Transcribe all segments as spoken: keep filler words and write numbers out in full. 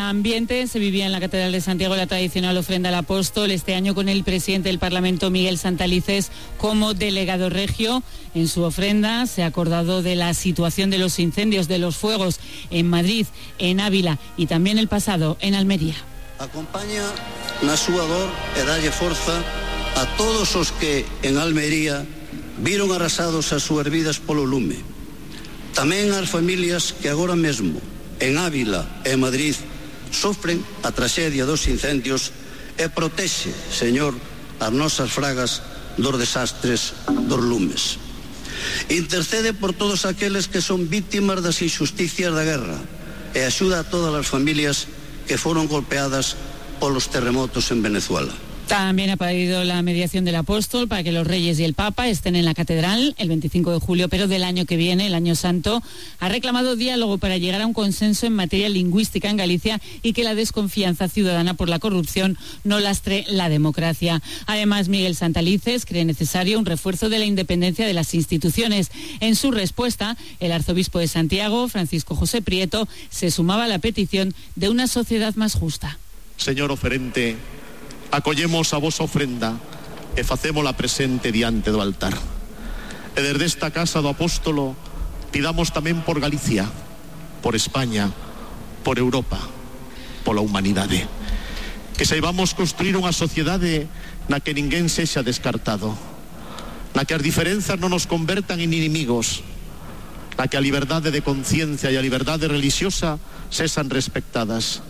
ambiente se vivía en la Catedral de Santiago la tradicional ofrenda al Apóstol, este año con el presidente del Parlamento, Miguel Santalices, como delegado regio. En su ofrenda se ha acordado de la situación de los incendios, de los fuegos en Madrid, en Ávila y también el pasado en Almería. Acompaña na súa dor e dalle forza a todos os que en Almería viron arrasados as súas vidas polo lume. Tamén ás familias que agora mesmo en Ávila e Madrid sofren a traxedia dos incendios e protexe, Señor, as nosas fragas dos desastres dos lumes. Intercede por todos aqueles que son vítimas das injusticias da guerra e axuda a todas as familias que fueron golpeadas por los terremotos en Venezuela. También ha pedido la mediación del Apóstol para que los reyes y el Papa estén en la catedral el veinticinco de julio, pero del año que viene, el año santo. Ha reclamado diálogo para llegar a un consenso en materia lingüística en Galicia y que la desconfianza ciudadana por la corrupción no lastre la democracia. Además, Miguel Santalices cree necesario un refuerzo de la independencia de las instituciones. En su respuesta, el arzobispo de Santiago, Francisco José Prieto, se sumaba a la petición de una sociedad más justa. Señor oferente, acollemos a vosa ofrenda e facémola presente diante do altar. E desde esta casa do Apóstolo pidamos tamén por Galicia, por España, por Europa, pola humanidade. Que saibamos construir unha sociedade na que ninguén sexa descartado, na que as diferenzas non nos convertan en inimigos, na que a liberdade de conciencia e a liberdade religiosa sexan respectadas,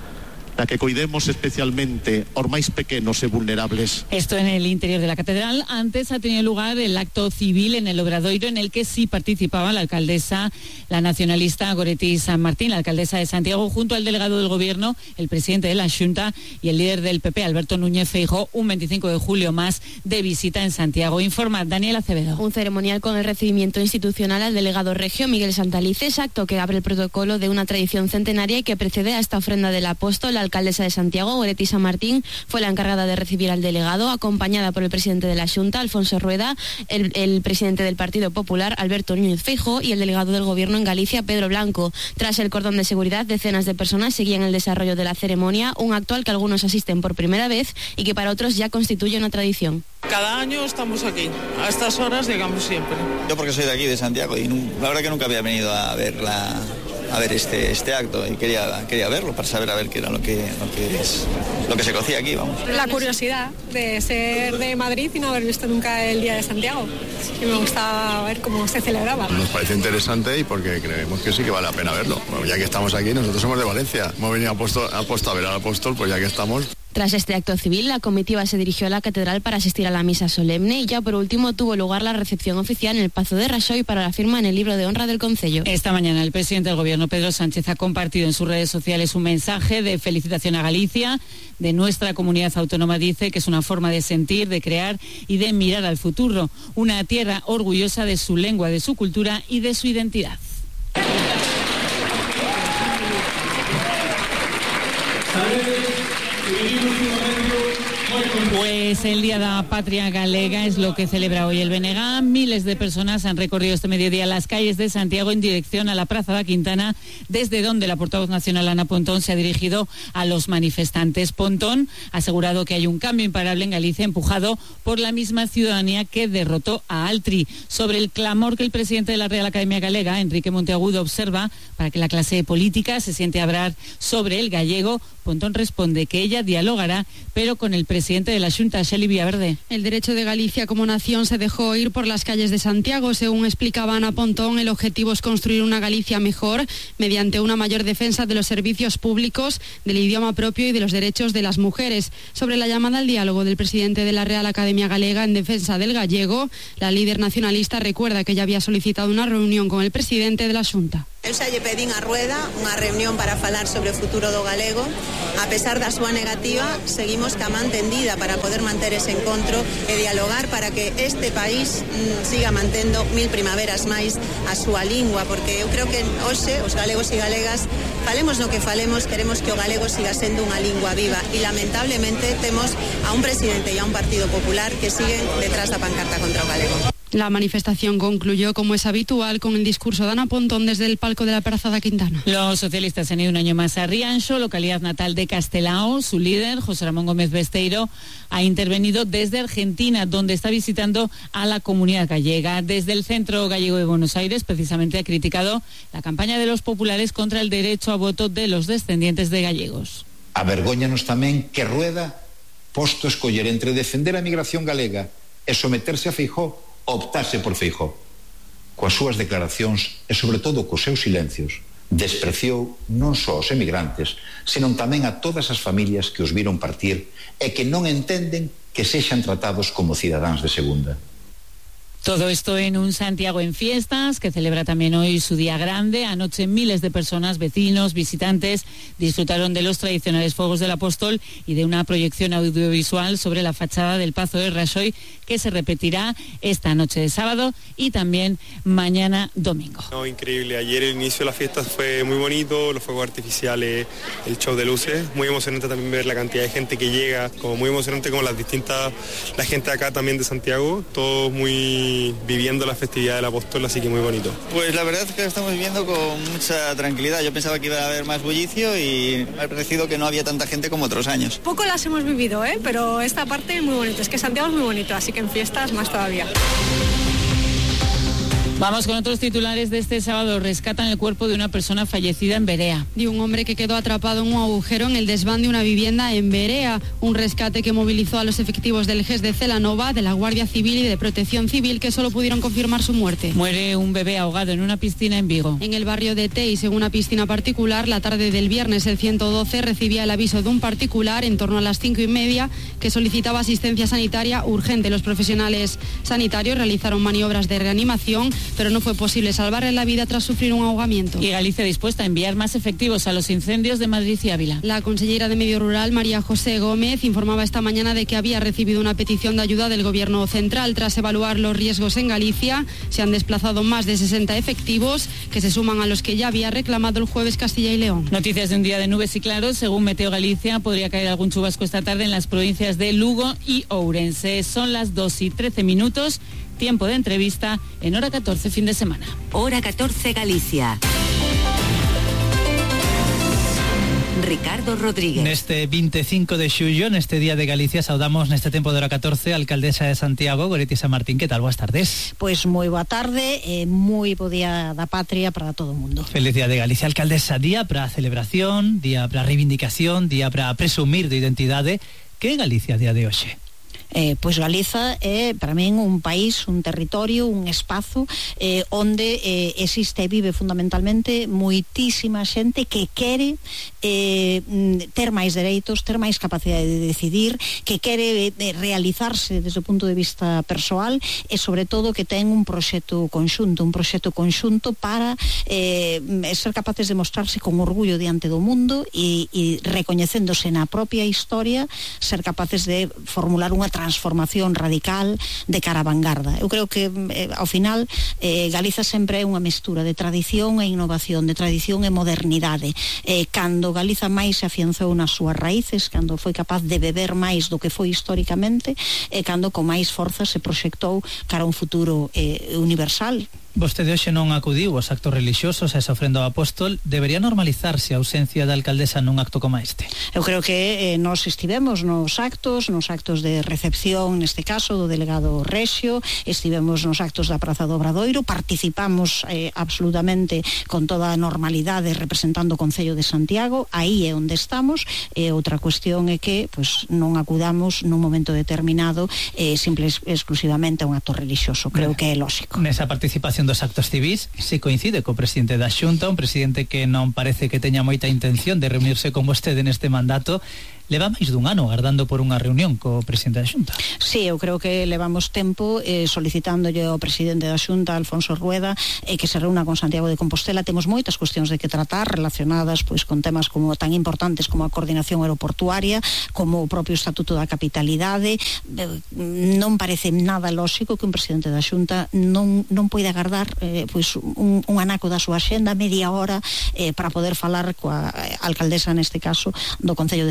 la que cuidemos especialmente os máis pequenos e vulnerables. Esto en el interior de la catedral. Antes ha tenido lugar el acto civil en el Obradoiro, en el que sí participaba la alcaldesa, la nacionalista Goretti San Martín, la alcaldesa de Santiago, junto al delegado del gobierno, el presidente de la Xunta y el líder del P P, Alberto Núñez Feijóo, un veinticinco de julio más de visita en Santiago. Informa Daniela Acevedo. Un ceremonial con el recibimiento institucional al delegado regio Miguel Santalices, acto que abre el protocolo de una tradición centenaria y que precede a esta ofrenda del Apóstol. La alcaldesa de Santiago, Goretti San Martín, fue la encargada de recibir al delegado, acompañada por el presidente de la Xunta, Alfonso Rueda, el, el presidente del Partido Popular, Alberto Núñez Feijóo, y el delegado del Gobierno en Galicia, Pedro Blanco. Tras el cordón de seguridad, decenas de personas seguían el desarrollo de la ceremonia, un acto al que algunos asisten por primera vez y que para otros ya constituye una tradición. Cada año estamos aquí, a estas horas llegamos siempre. Yo porque soy de aquí, de Santiago, y la verdad que nunca había venido a ver la... a ver este este acto y quería quería verlo para saber a ver qué era lo que lo que es lo que se cocía aquí, vamos. La curiosidad de ser de Madrid y no haber visto nunca el Día de Santiago. Y me gustaba ver cómo se celebraba. Nos parece interesante y porque creemos que sí que vale la pena verlo. Bueno, ya que estamos aquí, nosotros somos de Valencia. Hemos venido a puesto a, puesto a ver al Apóstol, pues ya que estamos. Tras este acto civil, la comitiva se dirigió a la catedral para asistir a la misa solemne y ya por último tuvo lugar la recepción oficial en el Pazo de Raxoi para la firma en el libro de honra del concello. Esta mañana el presidente del gobierno, Pedro Sánchez, ha compartido en sus redes sociales un mensaje de felicitación a Galicia, de nuestra comunidad autónoma. Dice que es una forma de sentir, de crear y de mirar al futuro, una tierra orgullosa de su lengua, de su cultura y de su identidad. Pues el Día de la Patria Galega es lo que celebra hoy el B N G. Miles de personas han recorrido este mediodía las calles de Santiago en dirección a la Praza da Quintana, desde donde la portavoz nacional Ana Pontón se ha dirigido a los manifestantes. Pontón ha asegurado que hay un cambio imparable en Galicia, empujado por la misma ciudadanía que derrotó a Altri. Sobre el clamor que el presidente de la Real Academia Galega, Enrique Monteagudo, observa para que la clase política se siente a hablar sobre el gallego, Pontón responde que ella dialogará, pero con el presidente de la Xunta, Xeli Villaverde. El derecho de Galicia como nación se dejó oír por las calles de Santiago. Según explicaba Ana Pontón, el objetivo es construir una Galicia mejor mediante una mayor defensa de los servicios públicos, del idioma propio y de los derechos de las mujeres. Sobre la llamada al diálogo del presidente de la Real Academia Galega en defensa del gallego, la líder nacionalista recuerda que ya había solicitado una reunión con el presidente de la Xunta. Eu xa lle pedín a Rueda unha reunión para falar sobre o futuro do galego. A pesar da súa negativa, seguimos ca man tendida para poder manter ese encontro e dialogar para que este país mm, siga mantendo mil primaveras máis a súa lingua, porque eu creo que hoxe os galegos e galegas, falemos no que falemos, queremos que o galego siga sendo unha lingua viva e lamentablemente temos a un presidente e a un Partido Popular que siguen detrás da pancarta contra o galego. La manifestación concluyó, como es habitual, con el discurso de Ana Pontón desde el palco de la Praza da Quintana. Los socialistas han ido un año más a Rianxo, localidad natal de Castelao. Su líder, José Ramón Gómez Besteiro, ha intervenido desde Argentina, donde está visitando a la comunidad gallega. Desde el Centro Gallego de Buenos Aires, precisamente, ha criticado la campaña de los populares contra el derecho a voto de los descendientes de gallegos. Avergóñanos tamén que Rueda, posto a escoller entre defender a migración galega e someterse a Feijóo, optase por Feijóo. Coas súas declaracións e sobre todo cos seus silencios, despreciou non só os emigrantes, senón tamén a todas as familias que os viron partir e que non entenden que sexan tratados como cidadáns de segunda. Todo esto en un Santiago en fiestas, que celebra también hoy su día grande. Anoche miles de personas, vecinos, visitantes, disfrutaron de los tradicionales fuegos del Apóstol y de una proyección audiovisual sobre la fachada del Pazo de Raxoi, que se repetirá esta noche de sábado y también mañana domingo. No, increíble. Ayer el inicio de las fiestas fue muy bonito, los fuegos artificiales, el show de luces. Muy emocionante también ver la cantidad de gente que llega, como muy emocionante como las distintas, la gente acá también de Santiago, todos muy viviendo la festividad del Apóstol, así que muy bonito. Pues la verdad es que lo estamos viviendo con mucha tranquilidad. Yo pensaba que iba a haber más bullicio y me ha parecido que no había tanta gente como otros años. Poco las hemos vivido, ¿eh? Pero esta parte muy bonita. Es que Santiago es muy bonito, así que en fiestas más todavía. Vamos con otros titulares de este sábado. Rescatan el cuerpo de una persona fallecida en Berea. De un hombre que quedó atrapado en un agujero en el desván de una vivienda en Berea. Un rescate que movilizó a los efectivos del G E S de Celanova, de la Guardia Civil y de Protección Civil, que solo pudieron confirmar su muerte. Muere un bebé ahogado en una piscina en Vigo. En el barrio de Teis, en una piscina particular, la tarde del viernes el ciento doce recibía el aviso de un particular en torno a las cinco y media que solicitaba asistencia sanitaria urgente. Los profesionales sanitarios realizaron maniobras de reanimación, pero no fue posible salvarle la vida tras sufrir un ahogamiento. Y Galicia dispuesta a enviar más efectivos a los incendios de Madrid y Ávila. La consellera de Medio Rural, María José Gómez, informaba esta mañana de que había recibido una petición de ayuda del Gobierno central. Tras evaluar los riesgos en Galicia, se han desplazado más de sesenta efectivos, que se suman a los que ya había reclamado el jueves Castilla y León. Noticias de un día de nubes y claros. Según Meteo Galicia, podría caer algún chubasco esta tarde en las provincias de Lugo y Ourense. Son las dos y trece minutos. Tiempo de entrevista en Hora catorce, fin de semana. Hora catorce, Galicia. Ricardo Rodríguez. Neste veinticinco de xullo, neste día de Galicia, saudamos neste tempo de Hora catorce a alcaldesa de Santiago, Goretti San Martín. Que tal? Boas tardes. Pois moi boa tarde e moi bo día da patria para todo o mundo. Feliz día de Galicia, alcaldesa. Día para a celebración, día para a reivindicación, día para presumir de identidade. Que é Galicia a día de hoxe? Eh, pois Galiza é para min un país, un territorio, un espazo eh, onde eh, existe e vive fundamentalmente moitísima xente que quere eh, ter máis dereitos, ter máis capacidade de decidir, que quere eh, realizarse desde o punto de vista persoal e sobre todo que ten un proxecto conxunto, un proxecto conxunto para eh, ser capaces de mostrarse con orgullo diante do mundo e, e recoñecéndose na propia historia, ser capaces de formular unha transformación radical de cara a vanguarda. Eu creo que eh, ao final eh, Galiza sempre é unha mestura de tradición e innovación, de tradición e modernidade. Eh, cando Galiza máis se afianzou nas súas raíces, cando foi capaz de beber máis do que foi históricamente, e eh, cando con máis forza se proxectou cara a un futuro eh, universal. Vostede hoxe non acudiu aos actos religiosos a esa ofrenda ao apóstol. Debería normalizarse a ausencia da alcaldesa nun acto como este? Eu creo que eh, nos estivemos nos actos, nos actos de recepción, neste caso, do delegado Rexio, estivemos nos actos da Praza do Obradoiro, participamos eh, absolutamente con toda a normalidade representando o Concello de Santiago, aí é onde estamos. E outra cuestión é que pues, non acudamos nun momento determinado eh, simple e exclusivamente a un acto religioso. Creo que é lógico. Nesa participación dos actos civis, se coincide co presidente da Xunta, un presidente que non parece que teña moita intención de reunirse con vostede neste mandato. Leva máis dun ano agardando por unha reunión co presidente da Xunta. Sí, eu creo que levamos tempo eh, solicitándolle ao presidente da Xunta, Alfonso Rueda, eh, que se reúna con Santiago de Compostela. Temos moitas cuestións de que tratar relacionadas pois con temas como tan importantes como a coordinación aeroportuaria, como o propio Estatuto da Capitalidade. Eh, non parece nada lóxico que un presidente da Xunta non, non poida agardar eh, pois un, un anaco da súa xenda, media hora, eh, para poder falar coa alcaldesa, neste caso, do Concello de Santiago,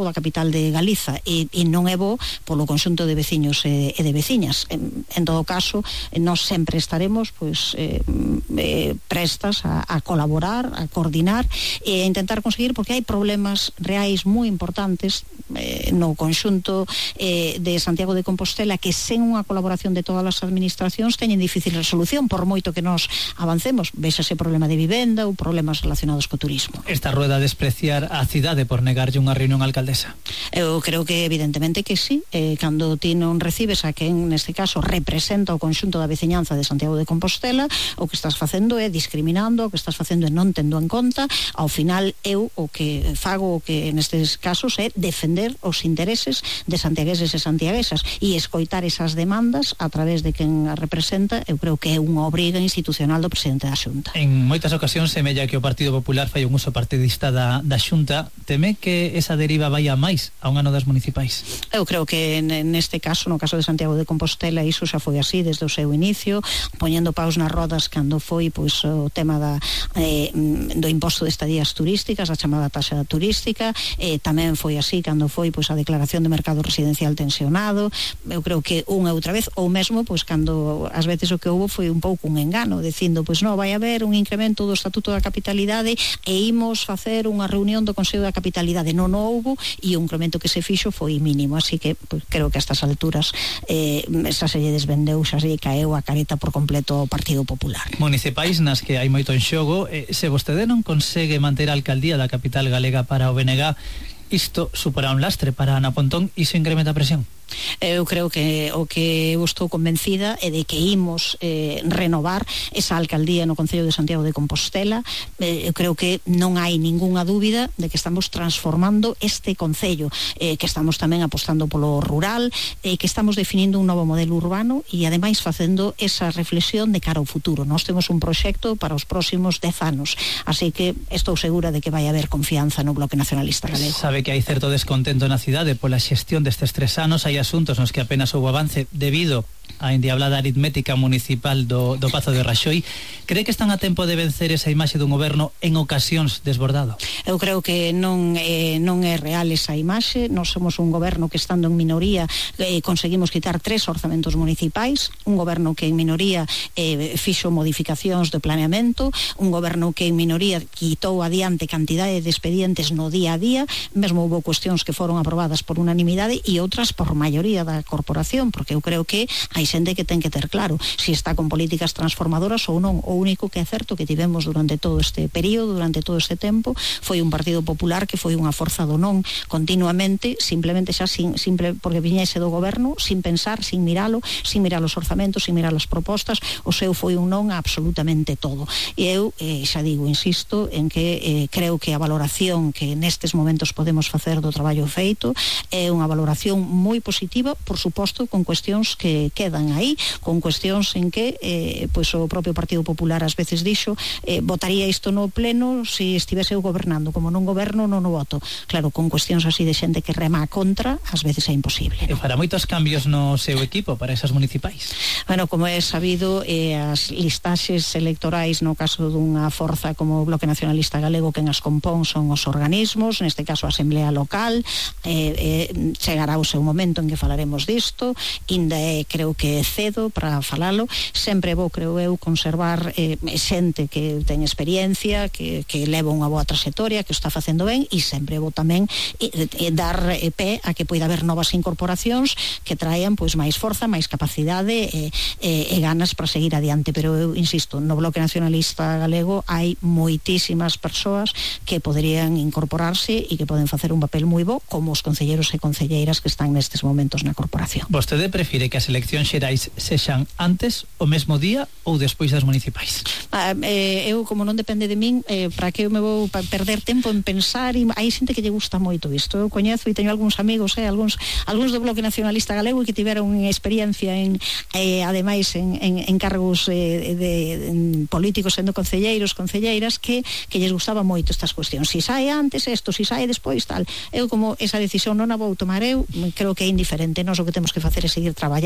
Santiago, da capital de Galiza, e, e non é bo polo conxunto de veciños e, e de veciñas. En, en todo caso, nós sempre estaremos pois, eh, eh, prestas a, a colaborar, a coordinar e a intentar conseguir, porque hai problemas reais moi importantes eh, no conxunto eh, de Santiago de Compostela que sen unha colaboración de todas as administracións teñen difícil resolución, por moito que nós avancemos. Véxase problema de vivenda ou problemas relacionados co turismo. Esta rueda despreciar a cidade por negarlle unha reunión á alcaldesa? Eu creo que evidentemente que sí. Eh, cando ti non recibes a quen neste caso representa o conxunto da veciñanza de Santiago de Compostela, o que estás facendo é discriminando, o que estás facendo é non tendo en conta. Ao final eu o que fago, o que nestes casos é defender os intereses de santiagueses e santiaguesas e escoitar esas demandas a través de quen a representa. Eu creo que é unha obriga institucional do presidente da Xunta. En moitas ocasións semella que o Partido Popular fai un uso partidista da, da Xunta. Teme que esa deriva vai a máis a un ano das municipais? Eu creo que neste caso, no caso de Santiago de Compostela, iso xa foi así desde o seu inicio, poñendo paus nas rodas cando foi pois o tema da, eh, do imposto de estadías turísticas, a chamada taxa turística, eh, tamén foi así cando foi pois a declaración de mercado residencial tensionado. Eu creo que unha e outra vez, ou mesmo pois cando ás veces o que houve foi un pouco un engano, dicindo pois non, vai haber un incremento do Estatuto da Capitalidade e imos facer unha reunión do Consello da Capitalidade. Non houbo e o incremento que se fixo foi mínimo, así que pues, creo que a estas alturas eh, xa se lle desvendeu, xa se lle caeu a careta por completo ao Partido Popular. Municipais nas que hai moito en xogo, eh, se vostede non consegue manter a alcaldía da capital galega para o B N G, isto suporá un lastre para Ana Pontón e iso incrementa a presión? Eu creo que o que eu estou convencida é de que imos eh, renovar esa alcaldía no Concello de Santiago de Compostela. Eh, eu creo que non hai ningunha dúbida de que estamos transformando este concello, eh, que estamos tamén apostando polo rural, eh, que estamos definindo un novo modelo urbano e ademais facendo esa reflexión de cara ao futuro. Nós temos un proxecto para os próximos dez anos, así que estou segura de que vai haber confianza no Bloque Nacionalista Galego. Sabe que hai certo descontento na cidade pola xestión destes tres anos, hai asuntos nos que apenas houve avance debido a endiablada aritmética municipal do, do Pazo de Raxoi. Cree que están a tempo de vencer esa imaxe dun goberno en ocasións desbordado? Eu creo que non, eh, non é real esa imaxe. Nós somos un goberno que, estando en minoría, eh, conseguimos quitar tres orzamentos municipais, un goberno que en minoría eh, fixo modificacións de planeamento, un goberno que en minoría quitou adiante cantidade de expedientes no día a día, mesmo houve cuestións que foron aprobadas por unanimidade e outras por maioría da corporación, porque eu creo que hai xente que ten que ter claro se está con políticas transformadoras ou non. O único que é certo que tivemos durante todo este período, durante todo este tempo, foi un Partido Popular que foi unha forza do non continuamente, simplemente xa sin, simple porque viñese do goberno, sin pensar, sin miralo, sin mirar os orzamentos, sin mirar as propostas. O seu foi un non a absolutamente todo. E eu eh, xa digo, insisto en que eh, creo que a valoración que nestes momentos podemos facer do traballo feito é unha valoración moi positiva, por suposto, con cuestións que quedan aí, con cuestións en que eh, pois o propio Partido Popular ás veces dixo eh, votaría isto no pleno se estivese eu gobernando, como non goberno non o voto. Claro, con cuestións así de xente que rema a contra, ás veces é imposible. E fará moitos cambios no seu equipo para esas municipais? Bueno, como é sabido, eh, as listaxes electorais no caso dunha forza como o Bloque Nacionalista Galego, que en as compón son os organismos, neste caso a Asamblea Local, eh, eh, chegará o seu momento en que falaremos disto, inda é, creo que é cedo para falalo. Sempre vou, creo eu, conservar eh, xente que ten experiencia, que, que leva unha boa trayectoria, que o está facendo ben, e sempre vou tamén eh, eh, dar eh, pé a que poida haber novas incorporacións que traen pois máis forza, máis capacidade e, e, e ganas para seguir adiante. Pero eu insisto, no Bloque Nacionalista Galego hai moitísimas persoas que poderían incorporarse e que poden facer un papel moi bo, como os concelleiros e concelleiras que están nestes momentos na corporación. Vostede prefire que as eleccións xerais sexan antes, o mesmo día ou despois das municipais? Ah, eh, eu, como non depende de min, eh, para que eu me vou perder tempo en pensar, e hai xente que lle gusta moito isto. Eu coñezo e teño algúns amigos, eh, algúns, algúns do Bloque Nacionalista Galego que tiveron experiencia en, eh, ademais en, en, en cargos eh, de, en políticos, sendo concelleiros, concelleiras, que, que lles gustaba moito estas cuestións. Si sae antes isto, si sae despois tal. Eu, como esa decisión non a vou tomar eu, creo que é indiferente. Nós o que temos que facer é seguir traballando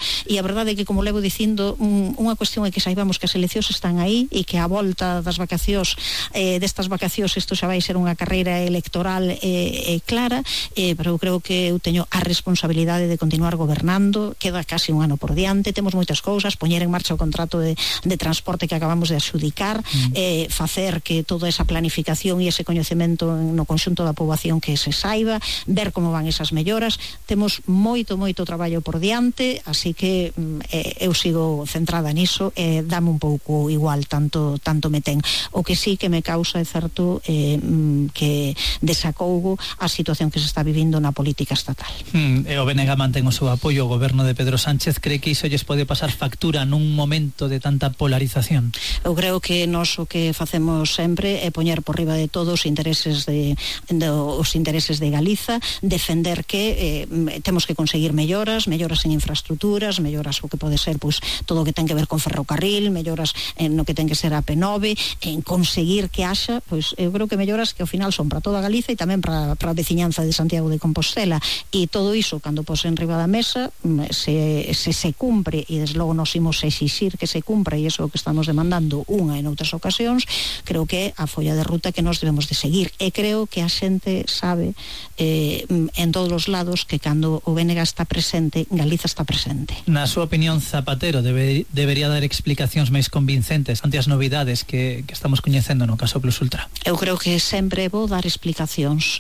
e a verdade é que, como levo dicindo, un, unha cuestión é que saibamos que as eleccións están aí e que a volta das vacacións eh, destas vacacións isto xa vai ser unha carreira electoral eh, eh, clara, eh, pero eu creo que eu teño a responsabilidade de continuar gobernando, queda casi un ano por diante, temos moitas cousas, poñer en marcha o contrato de, de transporte que acabamos de adxudicar, mm. eh, facer que toda esa planificación e ese coñecemento no conxunto da poboación que se saiba, ver como van esas melloras, temos moito, moito traballo por diante, así que eh, eu sigo centrada niso, eh, dame un pouco igual, tanto, tanto me ten. O que sí que me causa é certo eh, que desacougo a situación que se está vivindo na política estatal. Mm, e o B N G mantén o seu apoio ao goberno de Pedro Sánchez. Cree que iso lles pode pasar factura nun momento de tanta polarización? Eu creo que nós o que facemos sempre é poñer por riba de todos os intereses de, de os intereses de Galiza, defender que eh, temos que conseguir melloras, melloras en infraestructuras, melloras o que pode ser pois todo o que ten que ver con ferrocarril, melloras en no que ten que ser a P nove, en conseguir que haxa, pois eu creo que melloras que ao final son para toda Galiza e tamén para, para a veciñanza de Santiago de Compostela, e todo iso cando pose en riba da mesa se, se se cumpre, e desde logo nos imos exixir que se cumpra, e iso que estamos demandando unha e noutras ocasións, creo que é a folla de ruta que nos debemos de seguir, e creo que a xente sabe eh, en todos os lados que cando o B N G está presente, Galiza está presente. Na súa opinión, Zapatero debe, debería dar explicacións máis convincentes ante as novidades que, que estamos coñecendo no caso Plus Ultra? Eu creo que sempre vou dar explicacións.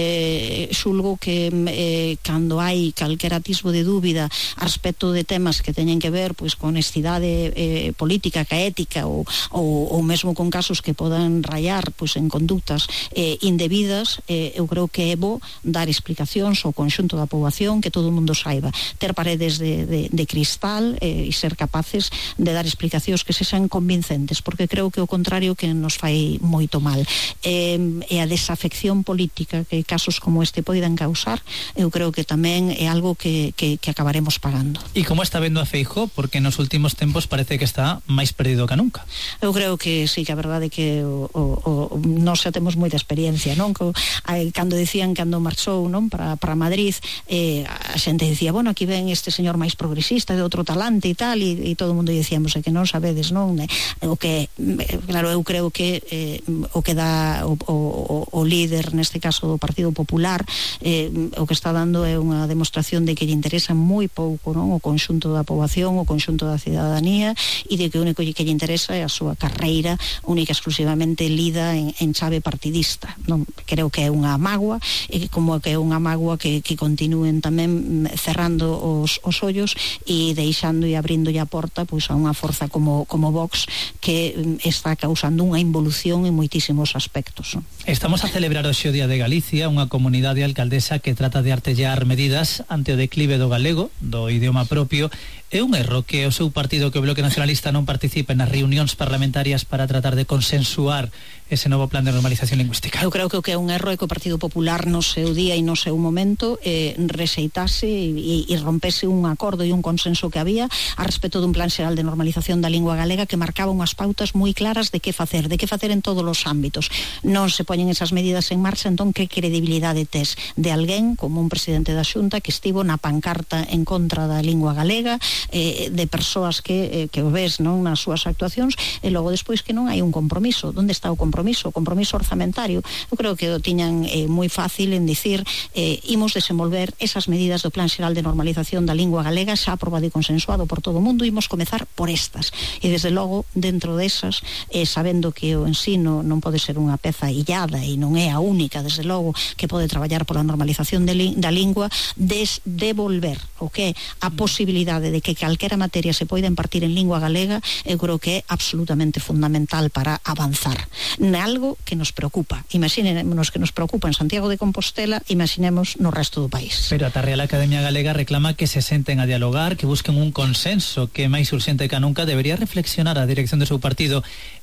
Eh, xulgo que eh, cando hai calquera atisbo de dúbida a respecto de temas que teñen que ver pois con honestidade eh, política, ca ética ou, ou, ou mesmo con casos que podan rayar pois en conductas eh, indebidas, eh, eu creo que é bo dar explicacións ao conxunto da poboación, que todo o mundo saiba, ter paredes de, de, de cristal eh, e ser capaces de dar explicacións que sexan convincentes, porque creo que o contrario que nos fai moito mal. Eh, e a desafección política que casos como este poidan causar, eu creo que tamén é algo que, que, que acabaremos pagando. E como está vendo a Feijóo? Porque nos últimos tempos parece que está máis perdido que nunca. Eu creo que sí, que a verdade é que o, o, o, nós xa temos moita experiencia, non? Que, a, cando decían, cando marchou, non? Para, para Madrid, eh, a xente dicía, bueno, aquí ven este señor máis progresista, de outro talante e tal, e, e todo o mundo dicíamos, é que non sabedes, non? O que, claro, eu creo que eh, o que dá o, o, o líder, neste caso do Partido Popular, eh, o que está dando é unha demostración de que lle interesa moi pouco, non? O conxunto da poboación, o conxunto da cidadanía, e de que o único que lle interesa é a súa carreira única exclusivamente lida en, en chave partidista, non? Creo que é unha mágoa, e como que é unha mágoa que, que continúen tamén cerrando os, os ollos e deixando e abrindo a porta pois a unha forza como, como Vox, que está causando unha involución en moitísimos aspectos, non? Estamos a celebrar hoxe o Día de Galicia, unha comunidade alcaldesa que trata de artellar medidas ante o declive do galego, do idioma propio. É un erro que o seu partido, que o Bloque Nacionalista, non participe nas reunións parlamentarias para tratar de consensuar ese novo plan de normalización lingüística? Eu creo que o que é un erro é que o Partido Popular no seu día e no seu momento eh, rexeitase e, e rompese un acordo e un consenso que había a respecto dun plan xeral de normalización da lingua galega que marcaba unhas pautas moi claras de que facer, de que facer en todos os ámbitos. Non se poñen esas medidas en marcha, entón que credibilidade tes de alguén como un presidente da Xunta que estivo na pancarta en contra da lingua galega, eh, de persoas que, eh, que o ves, non, nas súas actuacións, e logo despois que non hai un compromiso. Onde está o compromiso? O compromiso orzamentario. Eu creo que o tiñan eh, moi fácil en dicir eh, imos desenvolver esas medidas do plan xeral de normalización da lingua galega xa aprobado e consensuado por todo o mundo, imos comezar por estas, e desde logo dentro desas, eh, sabendo que o ensino non pode ser unha peza illada e non é a única, desde logo, que pode traballar pola normalización de li- da lingua, des devolver o que é a posibilidade de que calquera materia se poida impartir en lingua galega, eu creo que é absolutamente fundamental para avanzar nalgo que nos preocupa. Imaxínenos que nos preocupa en Santiago de Compostela, imaginemos no resto do país. Pero a Real Academia Galega reclama que se senten a dialogar, que busquen un consenso, que máis urxente que nunca debería reflexionar a dirección do seu partido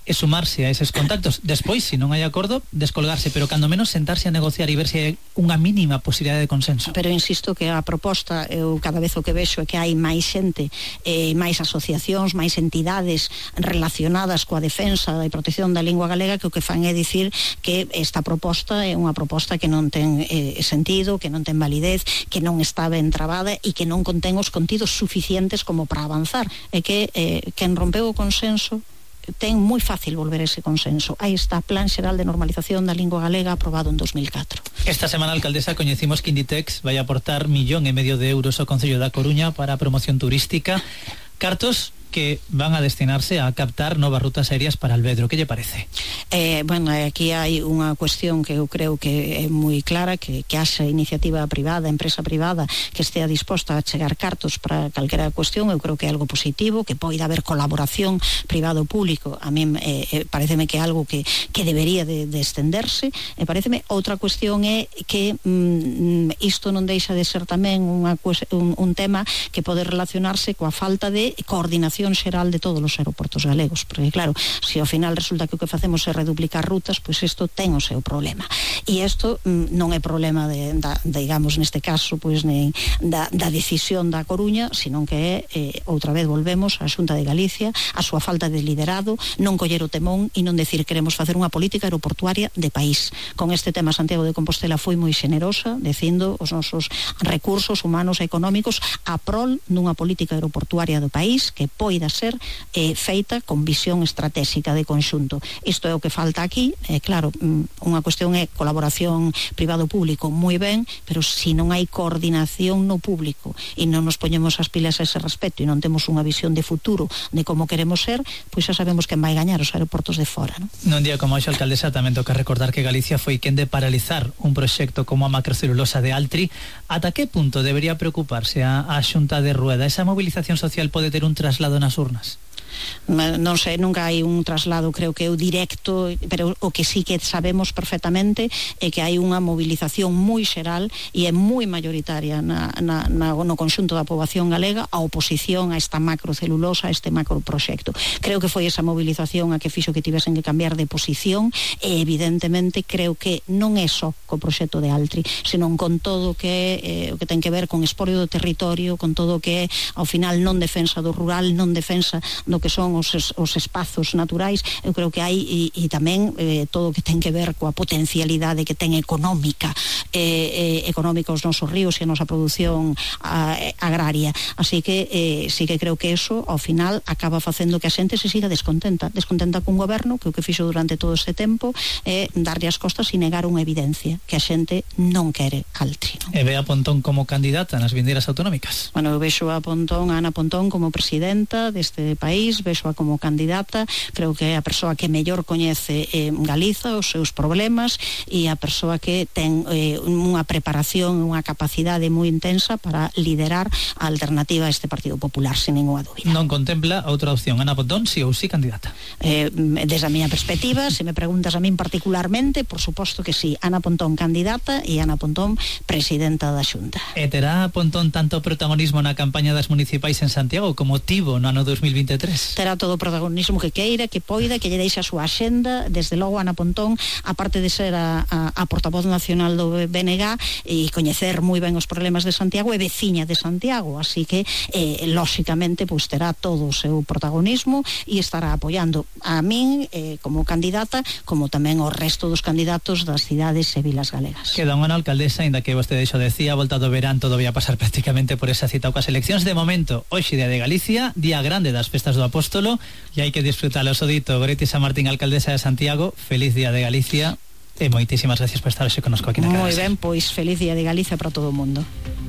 e sumarse a eses contactos. Despois, se non hai acordo, descolgarse, pero cando menos sentarse a negociar e ver se hai unha mínima posibilidade de consenso. Pero insisto que a proposta, eu cada vez o que vexo é que hai máis xente, eh, máis asociacións, máis entidades relacionadas coa defensa e protección da lingua galega, que o que fan é dicir que esta proposta é unha proposta que non ten eh, sentido, que non ten validez, que non está ben trabada e que non contén os contidos suficientes como para avanzar. É que eh, quen rompeu o consenso ten moi fácil volver ese consenso. Aí está, Plan Xeral de Normalización da Lingua Galega, aprobado en dos mil catro. Esta semana, alcaldesa, coñecimos que Inditex vai aportar millón e medio de euros ao Concello da Coruña para a promoción turística, cartos que van a destinarse a captar novas rutas aéreas para Alvedro. Que lle parece? Eh, bueno, aquí hai unha cuestión que eu creo que é moi clara, que, que haxa iniciativa privada, empresa privada, que estea disposta a chegar cartos para calquera cuestión. Eu creo que é algo positivo, que poida haber colaboración privado-público. A mí eh, pareceme que é algo que, que debería de, de extenderse. E pareceme outra cuestión é que mm, isto non deixa de ser tamén unha, un, un tema que pode relacionarse coa falta de coordinación xeral de todos os aeroportos galegos, porque claro, se ao final resulta que o que facemos é reduplicar rutas, pois isto ten o seu problema. E isto mm, non é problema de, da, digamos, neste caso, pois nem da, da decisión da Coruña, senón que é, eh, outra vez volvemos á Xunta de Galicia, a súa falta de liderado, non coller o temón e non decir queremos facer unha política aeroportuaria de país. Con este tema Santiago de Compostela foi moi xenerosa, dicindo os nosos recursos humanos e económicos a prol dunha política aeroportuaria do país que poida ser eh, feita con visión estratégica de conxunto. Isto é o que falta aquí. Eh, claro, unha cuestión é colaboración privado-público, moi ben, pero se non hai coordinación no público e non nos poñemos as pilas a ese respecto e non temos unha visión de futuro de como queremos ser, pois xa sabemos quen vai gañar os aeroportos de fora, non? Nun día como hoxe, alcaldesa, tamén toca recordar que Galicia foi quen de paralizar un proxecto como a macrocelulosa de Altri. Ata que punto debería preocuparse a, a Xunta de Rueda? Esa movilización social pode ter un traslado nas urnas? Non sei, nunca hai un traslado, creo que é o directo, pero o que sí que sabemos perfectamente é que hai unha movilización moi xeral e é moi mayoritaria na, na, na, no conxunto da poboación galega a oposición a esta macrocelulosa, a este macroproxecto. Creo que foi esa movilización a que fixo que tivesen que cambiar de posición e evidentemente creo que non é só co proxecto de Altri, senón con todo o que é, eh, o que ten que ver con expolio do territorio, con todo o que é ao final non defensa do rural, non defensa do que son os, os espazos naturais. Eu creo que hai e, e tamén eh, todo o que ten que ver coa potencialidade que ten económica eh, eh, económica os nosos ríos e a nosa produción a, agraria. Así que eh, sí que creo que eso ao final acaba facendo que a xente se siga descontenta descontenta cun goberno que o que fixo durante todo este tempo é darlle as costas e negar unha evidencia que a xente non quere Altri, non? E ve a Pontón como candidata nas vindeiras autonómicas? Bueno, eu vexo a Pontón, a Ana Pontón como presidenta deste país, vexo como candidata, creo que é a persoa que mellor coñece eh, Galiza, os seus problemas e a persoa que ten eh, unha preparación, unha capacidade moi intensa para liderar a alternativa a este Partido Popular, sin ninguna dúbida. Non contempla outra opción, Ana Pontón, si ou si candidata? Eh, desde a miña perspectiva, se me preguntas a min particularmente, por suposto que sí, Ana Pontón candidata e Ana Pontón presidenta da Xunta. E terá Pontón tanto protagonismo na campaña das municipais en Santiago como tivo no ano dos mil veintitrés? Terá todo o protagonismo que queira, que poida, que lle deixe a súa axenda. Desde logo, Ana Pontón, aparte de ser a, a, a portavoz nacional do B N G e coñecer moi ben os problemas de Santiago, é veciña de Santiago, así que eh, lóxicamente pois terá todo o seu protagonismo e estará apoiando a min eh, como candidata, como tamén o resto dos candidatos das cidades e vilas galegas. Queda unha alcaldesa, ainda que vostede xo decía, a volta do verán todo vai a pasar prácticamente por esa cita coas eleccións. De momento, hoxe día de Galicia, día grande das festas do Apóstolo, e hai que disfrutalo. Os dito, Goretti Samartín, alcaldesa de Santiago, feliz día de Galicia e moitísimas gracias por estar hoxe connosco aquí na Cadena. Moi ben, pois feliz día de Galicia para todo o mundo.